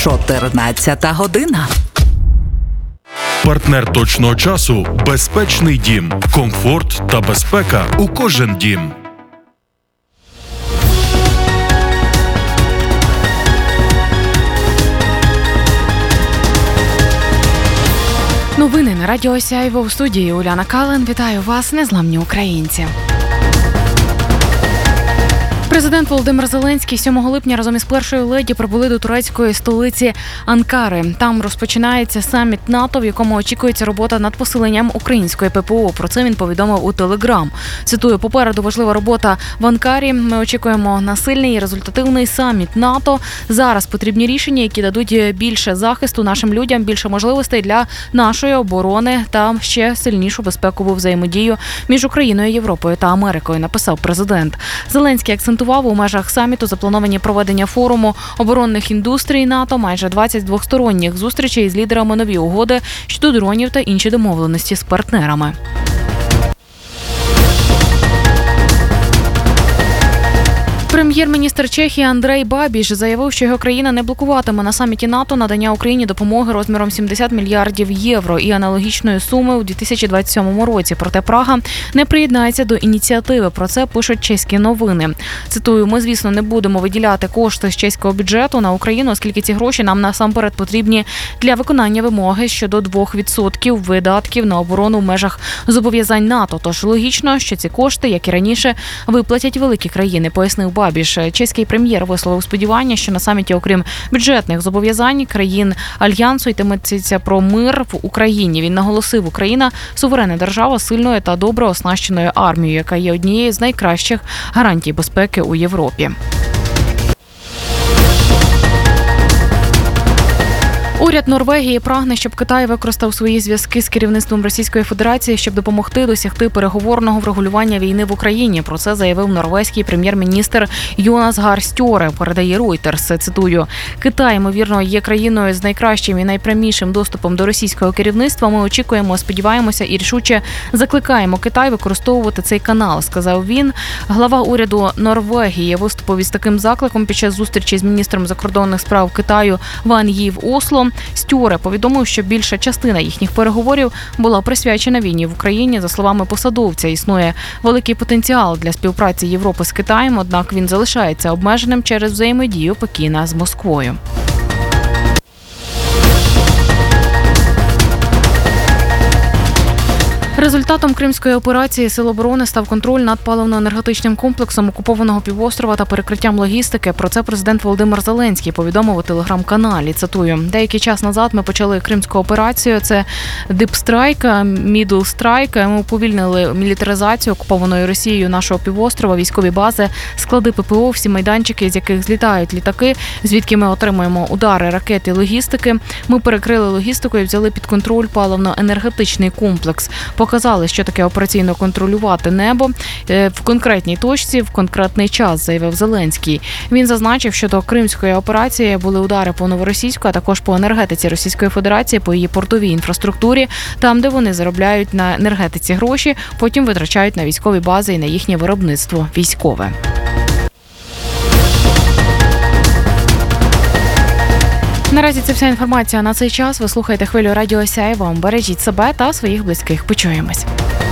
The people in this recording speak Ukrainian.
14 година. Партнер точного часу – безпечний дім. Комфорт та безпека у кожен дім. Новини на Радіо Сяйво. У студії Уляна Кален. Вітаю вас, незламні українці. Президент Володимир Зеленський 7 липня разом із першою леді прибули до турецької столиці Анкари. Там розпочинається саміт НАТО, в якому очікується робота над посиленням української ППО. Про це він повідомив у Телеграм. Цитую: "Попереду важлива робота в Анкарі. Ми очікуємо на сильний і результативний саміт НАТО. Зараз потрібні рішення, які дадуть більше захисту нашим людям, більше можливостей для нашої оборони та ще сильнішу безпекову взаємодію між Україною, Європою та Америкою", написав президент. Зеленський акцентував: у межах саміту заплановані проведення форуму оборонних індустрій НАТО, майже 20 двосторонніх зустрічей з лідерами, нові угоди щодо дронів та інші домовленості з партнерами. Прем'єр-міністр Чехії Андрей Бабіш заявив, що його країна не блокуватиме на саміті НАТО надання Україні допомоги розміром 70 мільярдів євро і аналогічної суми у 2027 році. Проте Прага не приєднається до ініціативи. Про це пишуть чеські новини. Цитую: "Ми, звісно, не будемо виділяти кошти з чеського бюджету на Україну, оскільки ці гроші нам насамперед потрібні для виконання вимоги щодо 2% видатків на оборону в межах зобов'язань НАТО. Тож логічно, що ці кошти, як і раніше, виплатять великі країни", пояснив Бабіш. Чеський прем'єр висловив сподівання, що на саміті, окрім бюджетних зобов'язань країн Альянсу, йтиметься про мир в Україні. Він наголосив: Україна – суверенна держава з сильною та добре оснащеною армією, яка є однією з найкращих гарантій безпеки у Європі. Уряд Норвегії прагне, щоб Китай використав свої зв'язки з керівництвом Російської Федерації, щоб допомогти досягти переговорного врегулювання війни в Україні. Про це заявив норвезький прем'єр-міністр Йонас Гар Стьоре, передає Reuters. Цитую: "Китай, ймовірно, є країною з найкращим і найпрямішим доступом до російського керівництва. Ми очікуємо, сподіваємося і рішуче закликаємо Китай використовувати цей канал", сказав він. Глава уряду Норвегії виступив із таким закликом під час зустрічі з міністром закордонних справ Китаю Ван Ї в Осло. Стьоре повідомив, що більша частина їхніх переговорів була присвячена війні в Україні. За словами посадовця, існує великий потенціал для співпраці Європи з Китаєм, однак він залишається обмеженим через взаємодію Пекіна з Москвою. Результатом кримської операції Сил оборони став контроль над паливно-енергетичним комплексом окупованого півострова та перекриттям логістики. Про це президент Володимир Зеленський повідомив у телеграм-каналі. Цитую: "Деякий час назад ми почали кримську операцію. Це Deep Strike, Middle Strike. Ми уповільнили мілітаризацію окупованою Росією нашого півострова, військові бази, склади ППО, всі майданчики, з яких злітають літаки, звідки ми отримуємо удари, ракети, логістики. Ми перекрили логістику і взяли під контроль паливно-енергетичний комплекс. Показали, що таке операційно контролювати небо в конкретній точці, в конкретний час", заявив Зеленський. Він зазначив, що до кримської операції були удари по новоросійську, а також по енергетиці Російської Федерації, по її портовій інфраструктурі, там, де вони заробляють на енергетиці гроші, потім витрачають на військові бази і на їхнє виробництво військове. Наразі це вся інформація на цей час. Ви слухаєте хвилю Радіо Сяйво. Бережіть себе та своїх близьких. Почуємось.